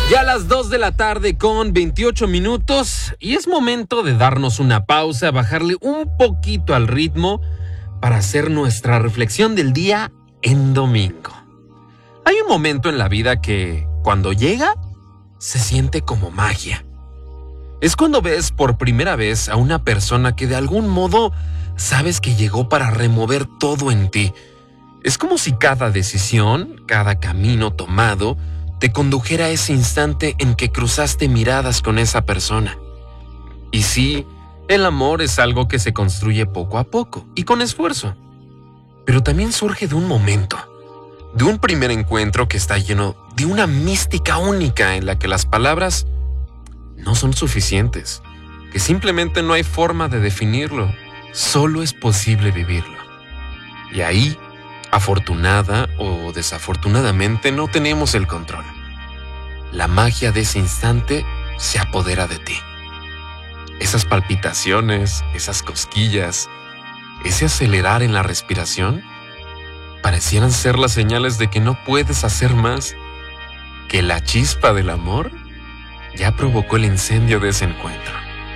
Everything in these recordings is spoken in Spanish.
Ya a las 2 de la tarde con 28 minutos y es momento de darnos una pausa, bajarle un poquito al ritmo para hacer nuestra reflexión del día en domingo. Hay un momento en la vida que, cuando llega, se siente como magia. Es cuando ves por primera vez a una persona que de algún modo sabes que llegó para remover todo en ti. Es como si cada decisión, cada camino tomado, te condujera a ese instante en que cruzaste miradas con esa persona. Y sí, el amor es algo que se construye poco a poco y con esfuerzo. Pero también surge de un momento, de un primer encuentro que está lleno de una mística única en la que las palabras no son suficientes, que simplemente no hay forma de definirlo, solo es posible vivirlo. Y ahí, afortunada o desafortunadamente, no tenemos el control. La magia de ese instante se apodera de ti. Esas palpitaciones, esas cosquillas, ese acelerar en la respiración, parecieran ser las señales de que no puedes hacer más, que la chispa del amor ya provocó el incendio de ese encuentro.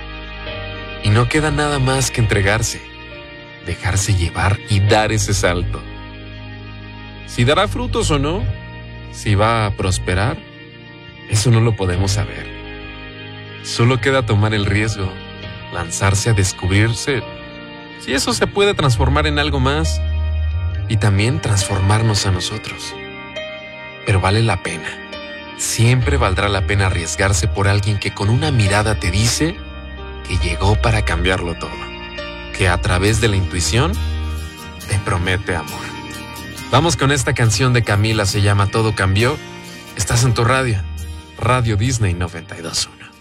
Y no queda nada más que entregarse, dejarse llevar y dar ese salto. Si dará frutos o no, si va a prosperar, eso no lo podemos saber. Solo queda tomar el riesgo, lanzarse a descubrirse, si eso se puede transformar en algo más, y también transformarnos a nosotros. Pero vale la pena. Siempre valdrá la pena arriesgarse por alguien que con una mirada te dice que llegó para cambiarlo todo, que a través de la intuición te promete amor. Vamos con esta canción de Camila, se llama Todo Cambió. Estás en tu radio, Radio Disney 92.1.